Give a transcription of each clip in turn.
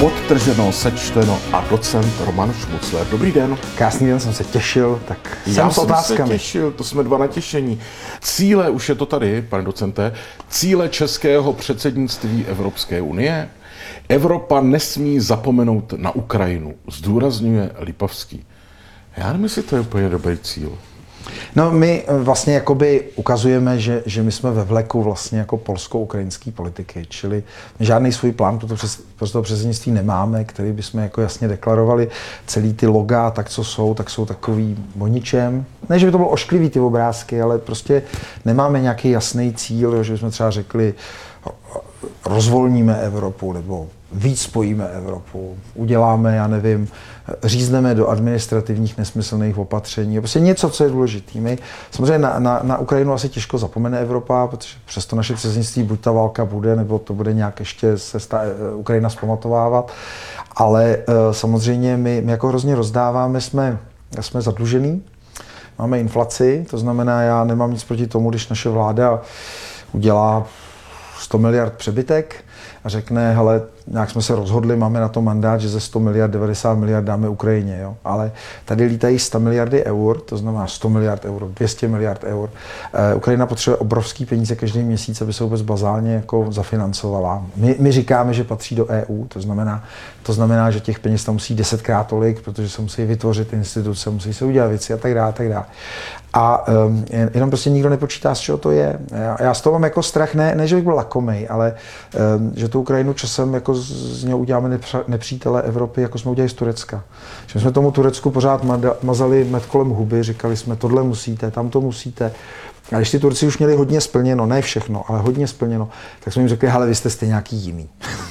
Podtrženo, sečteno a docent Roman Šmucler. Dobrý den. Krásný den, jsem se těšil, tak jsem s otázkami. Já jsem se těšil, to jsme dva natěšení. Cíle, už je to tady, pane docente, cíle českého předsednictví Evropské unie. Evropa nesmí zapomenout na Ukrajinu, zdůrazňuje Lipavský. Já nevím, jestli to je úplně dobrý cíl. No, my vlastně jakoby ukazujeme, že my jsme ve vleku vlastně jako polsko-ukrajinský politiky, čili žádný svůj plán pro to předsednictví nemáme, který bychom jako jasně deklarovali. Celý ty loga, tak jsou takový o ničem. Ne, že by to bylo ošklivý ty obrázky, ale prostě nemáme nějaký jasný cíl, že bychom třeba řekli, rozvolníme Evropu, nebo víc spojíme Evropu, uděláme, já nevím, řízneme do administrativních nesmyslných opatření, prostě něco, co je důležitý. My samozřejmě na Ukrajinu asi těžko zapomene Evropa, protože přesto naše předsednictví buď ta válka bude, nebo to bude nějak ještě Ukrajina zpamatovávat, ale samozřejmě my jako hrozně rozdáváme, jsme zadlužený, máme inflaci, to znamená, já nemám nic proti tomu, když naše vláda udělá 100 miliard přebytek a řekne, hele, nějak jsme se rozhodli, máme na to mandát, že ze 100 miliard 90 miliard dáme Ukrajině, jo? Ale tady lítají 100 miliardy eur, to znamená 100 miliard eur, 200 miliard eur. Ukrajina potřebuje obrovský peníze každý měsíc, aby se vůbec bazálně jako zafinancovala. My říkáme, že patří do EU, to znamená, že těch peněz tam musí 10krát tolik, protože se musí vytvořit instituce, musí se udělat věci a tak dále, a tak dále. A jenom prostě nikdo nepočítá, z čeho to je. Já z toho mám jako strach, ne že bych byl lakomej, ale že tu Ukrajinu časem jako z něho uděláme nepřítele Evropy, jako jsme udělali z Turecka. Že jsme tomu Turecku pořád mazali med kolem huby, říkali jsme, tohle musíte, tamto musíte. A když ty Turci už měli hodně splněno, ne všechno, ale hodně splněno, tak jsme jim řekli, hele, vy jste nějaký jiný.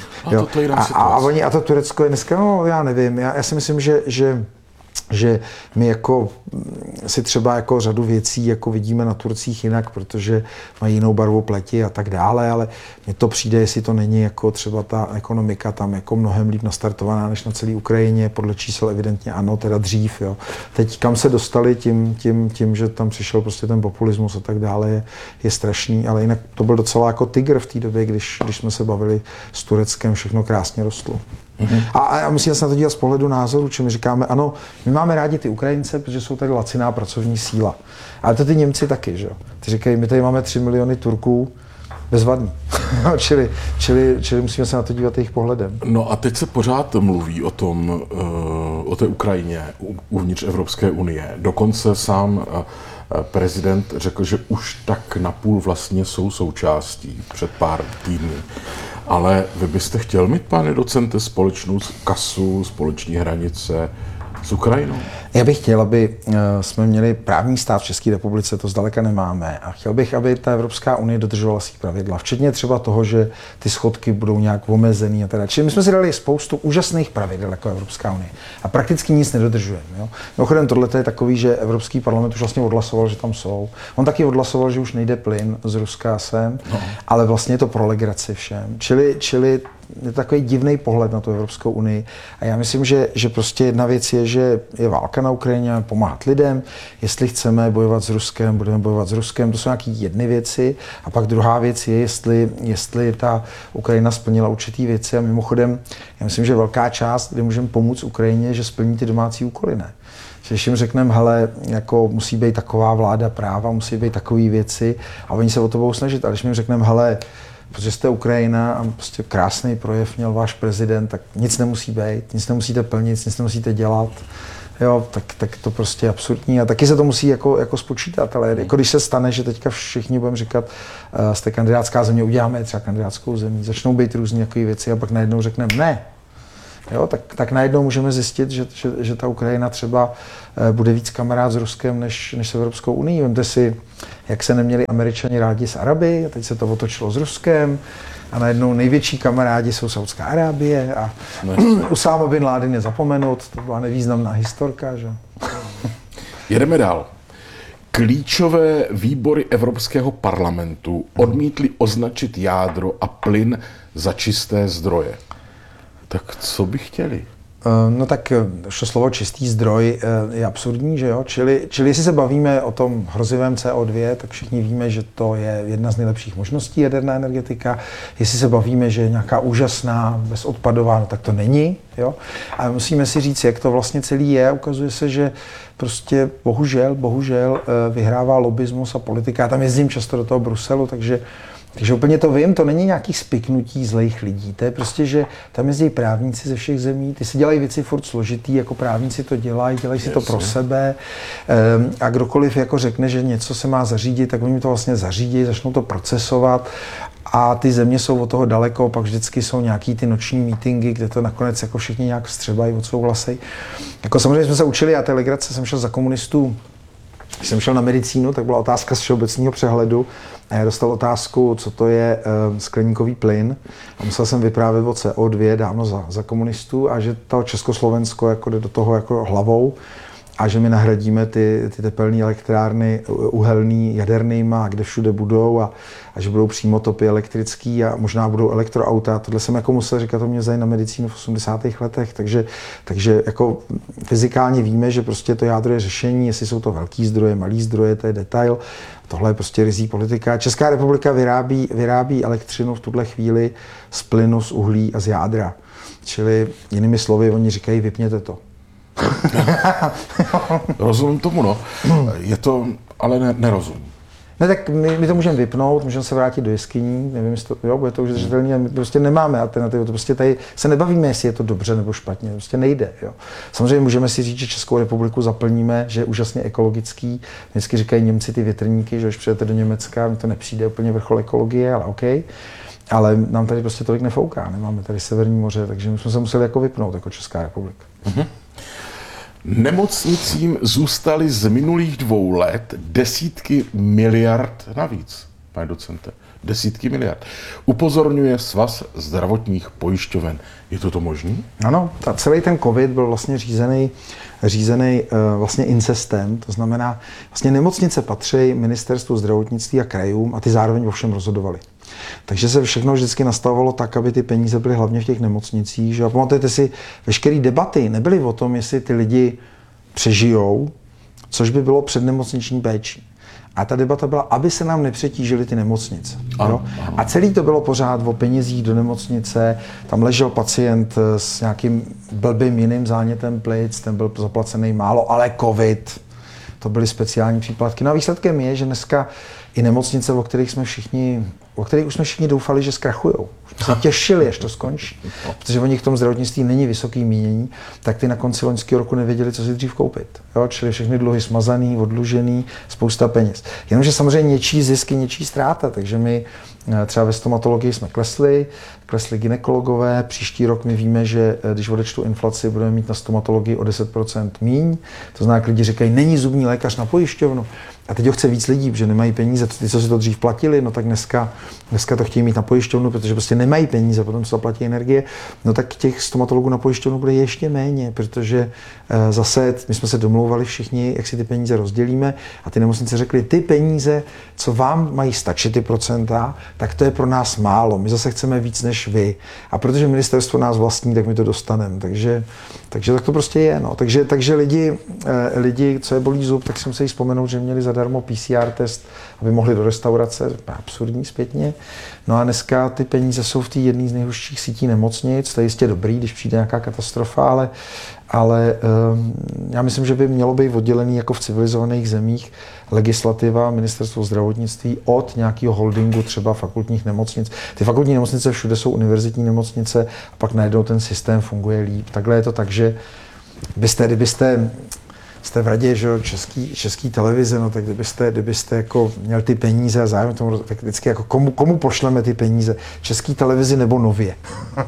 A to Turecko je dneska, no já nevím, já si myslím, že my jako si třeba jako řadu věcí jako vidíme na Turcích jinak, protože mají jinou barvu pleti a tak dále, ale mně to přijde, jestli to není jako třeba ta ekonomika tam jako mnohem líp nastartovaná než na celé Ukrajině, podle čísel evidentně ano, teda dřív, jo. Teď kam se dostali tím, že tam přišel prostě ten populismus a tak dále, je strašný, ale jinak to byl docela jako tygr v té době, když jsme se bavili s Tureckem, všechno krásně rostlo. Mm-hmm. A musíme se na to dívat z pohledu názoru, či my říkáme, ano, my máme rádi ty Ukrajince, protože jsou tady laciná pracovní síla. Ale to ty Němci taky, že jo. Ty říkají, my tady máme 3 miliony Turků bezvadný. čili musíme se na to dívat jejich pohledem. No a teď se pořád mluví o tom, o té Ukrajině uvnitř Evropské unie. Dokonce sám prezident řekl, že už tak napůl vlastně jsou součástí před pár týdny. Ale vy byste chtěl mít, pane docente, společnou kasu, společní hranice s Ukrajinou? Já bych chtěl, aby jsme měli právní stát v České republice, to zdaleka nemáme. A chtěl bych, aby ta Evropská unie dodržovala svý pravidla, včetně třeba toho, že ty schodky budou nějak omezený a teda. Čili my jsme si dali spoustu úžasných pravidel jako Evropská unie a prakticky nic nedodržujeme. Jo? Mimochodem, tohle je takový, že Evropský parlament už vlastně odhlasoval, že tam jsou. On taky odhlasoval, že už nejde plyn z Ruska sem, ale vlastně je to pro legraci všem. Čili je takový divný pohled na tu Evropskou unii. A já myslím, že prostě jedna věc je, že je válka na Ukrajině, pomáhat lidem. Jestli chceme bojovat s Ruskem, budeme bojovat s Ruskem. To jsou nějaké jedny věci. A pak druhá věc je, jestli ta Ukrajina splnila určitý věci. A mimochodem, já myslím, že velká část, kdy můžeme pomoct Ukrajině, že splní ty domácí úkoly, ne? Když jim řekneme, hele, jako musí být taková vláda práva, musí být takové věci a oni se o to budou snažit. Ale když jim řekneme, hele, protože jste Ukrajina a prostě krásný projev měl váš prezident, tak nic nemusí být, nic nemusíte plnit, nic nemusíte dělat. Jo, tak to prostě je absurdní a taky se to musí jako spočítat, ale jako když se stane, že teďka všichni budeme říkat, jste kandidátská země, uděláme třeba kandidátskou zemí, začnou být různé takové věci a pak najednou řekneme ne. Jo, tak najednou můžeme zjistit, že ta Ukrajina třeba bude víc kamarád s Ruskem než s Evropskou unií. Vemte si, jak se neměli Američani rádi s Araby, a teď se to otočilo s Ruskem a najednou největší kamarádi jsou Saudská Arábie a Usáma bin Laden je zapomenut, to byla nevýznamná historka. Že? Jedeme dál. Klíčové výbory Evropského parlamentu odmítly označit jádro a plyn za čisté zdroje. Tak co by chtěli? No tak slovo čistý zdroj je absurdní, že jo? Čili jestli se bavíme o tom hrozivém CO2, tak všichni víme, že to je jedna z nejlepších možností jaderná energetika. Jestli se bavíme, že je nějaká úžasná, bezodpadová, no tak to není, jo? A musíme si říct, jak to vlastně celý je. Ukazuje se, že prostě bohužel vyhrává lobismus a politika. Já tam jezdím často do toho Bruselu, takže úplně to vím, to není nějaký spiknutí zlejch lidí. To je prostě, že tam jezdí právníci ze všech zemí, ty si dělají věci furt složitý, jako právníci to dělají si to pro sebe. A kdokoliv jako řekne, že něco se má zařídit, tak oni to vlastně zařídí, začnou to procesovat. A ty země jsou od toho daleko, pak vždycky jsou nějaký ty noční meetingy, kde to nakonec jako všichni nějak vstřebají, odsouhlasejí. Jako samozřejmě jsme se učili, já té legrace jsem šel za komunistů. Když jsem šel na medicínu, tak byla otázka z všeobecného přehledu a já dostal otázku, co to je skleníkový plyn a musel jsem vyprávět o CO2 dávno za komunistů a že to Československo jako jde do toho jako hlavou a že my nahradíme ty tepelné elektrárny uhelný jadernýma, kde všude budou a že budou přímotopy elektrický a možná budou elektroauta. Tohle jsem jako musel říkat, to mě vzali na medicínu v 80. letech, takže jako fyzikálně víme, že prostě to jádro je řešení, jestli jsou to velký zdroje, malý zdroje, to je detail. Tohle je prostě rizí politika. Česká republika vyrábí elektřinu v tuhle chvíli z plynu, z uhlí a z jádra. Čili jinými slovy, oni říkají, vypněte to. Rozumím tomu, no. Je to, ale nerozum. Ne, tak my to můžeme vypnout, můžeme se vrátit do jeskyní, nevím, jestli to, jo, bude to už držitelný, my prostě nemáme alternativu, to prostě tady se nebavíme, jestli je to dobře nebo špatně, to prostě nejde, jo. Samozřejmě můžeme si říct, že Českou republiku zaplníme, že je úžasně ekologický, vždycky říkají Němci ty větrníky, že když přijedete do Německa, mi to nepřijde úplně vrchol ekologie, ale OK. Ale nám tady prostě tolik nefouká, nemáme tady Severní moře, takže my jsme se museli jako vypnout jako Česká republika. Mhm. Nemocnicím zůstaly z minulých 2 let desítky miliard navíc, pane docente. Desítky miliard. Upozorňuje Svaz zdravotních pojišťoven. Je to možný? Ano, celý ten covid byl vlastně řízený vlastně incestem, to znamená, vlastně nemocnice patří ministerstvu zdravotnictví a krajům a ty zároveň o všem rozhodovali. Takže se všechno vždycky nastavovalo tak, aby ty peníze byly hlavně v těch nemocnicích. Že? A pamatujete si, veškeré debaty nebyly o tom, jestli ty lidi přežijou, což by bylo přednemocniční péčí. A ta debata byla, aby se nám nepřetížily ty nemocnice. Jo? A celý to bylo pořád o penězích do nemocnice, tam ležel pacient s nějakým blbým jiným zánětem plic, ten byl zaplacený málo, ale covid, to byly speciální příplatky. No a výsledkem je, že dneska i nemocnice, o kterých už jsme všichni doufali, že zkrachujou. Už jsme se těšili, až to skončí. Protože o nich v tom zdravotnictví není vysoký mínění, tak ty na konci loňského roku nevěděli, co si dřív koupit. Jo? Čili všechny dluhy smazaný, odlužený, spousta peněz. Jenomže samozřejmě něčí zisky, něčí ztráta, takže my třeba ve stomatologii jsme klesli gynekologové, příští rok my víme, že když odečtu inflaci, budeme mít na stomatologii o 10% míň. To znamená, že lidi říkají, není zubní lékař na pojišťovnu. A teď ho chce víc lidí, protože nemají peníze. Ty, co si to dřív platili, no tak dneska to chtějí mít na pojišťovnu, protože prostě nemají peníze, potom co zaplatí energie. No tak těch stomatologů na pojišťovnu bude ještě méně, protože zase my jsme se domlouvali všichni, jak si ty peníze rozdělíme a ty nemocnice řekly, ty peníze, co vám mají stačit, ty procenta, tak to je pro nás málo. My zase chceme víc než vy. A protože ministerstvo nás vlastní, tak my to dostaneme. Takže tak to prostě je. No. Takže lidi, co je bolí zub, tak si musí vzpomenout, že měli zadarmo PCR test, aby mohli do restaurace. Absurdní zpětně. No a dneska ty peníze jsou v té jedné z nejhustších sítí nemocnic. To je jistě dobrý, když přijde nějaká katastrofa, ale já myslím, že by mělo být oddělený jako v civilizovaných zemích legislativa, ministerstvo zdravotnictví od nějakého holdingu, třeba fakultních nemocnic. Ty fakultní nemocnice všude jsou univerzitní nemocnice a pak najednou ten systém funguje líp. Takhle je to tak, že kdybyste jste v radě, že český televize, no tak kdybyste jako měl ty peníze a zájem tomu vždycky jako komu pošleme ty peníze? Český televizi nebo Nově?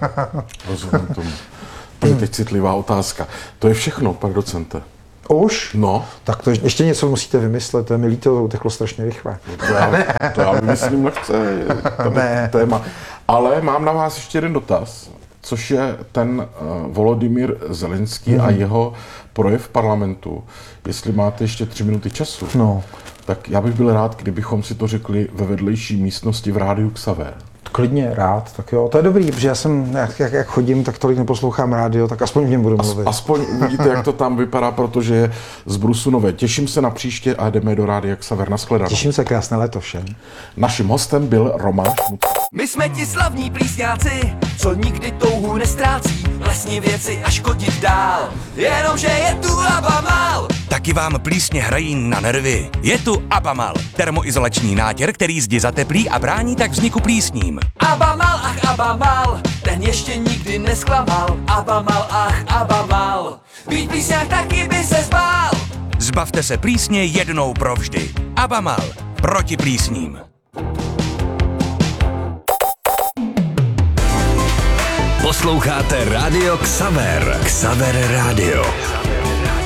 Rozumím tomu. To je teď citlivá otázka. To je všechno, pan docente. Už? No. Tak to ještě něco musíte vymyslet, to je mi líto, to uteklo strašně rychle. To já vymyslím lehce, téma. Ale mám na vás ještě jeden dotaz, což je ten Volodymyr Zelenský a jeho projev v parlamentu. Jestli máte ještě 3 minuty času, tak já bych byl rád, kdybychom si to řekli ve vedlejší místnosti v rádiu Xaver. Klidně, rád, tak jo, to je dobrý, protože já jsem, jak chodím, tak tolik neposlouchám rádio, tak aspoň v něm budu mluvit. Aspoň uvidíte, jak to tam vypadá, protože je z Brusu nové. Těším se na příště a jdeme do Rádia Xaver. Nashledanou. Těším se, krásné léto všem. Naším hostem byl Roman Šmut. My jsme ti slavní plísňáci, co nikdy touhu nestrácí, lesní věci a škodit dál, jenomže je tu Abamal. Taky vám plísně hrají na nervy. Je tu Abamal, termoizolační nátěr, který zdi zateplí a brání tak vzniku plísním. Abamal, ach Abamal, ten ještě nikdy nesklamal. Abamal, ach Abamal, být plísňák taky by se zbál. Zbavte se plísně jednou provždy. Abamal, proti plísním. Posloucháte Rádio Xaver. Xaver Rádio.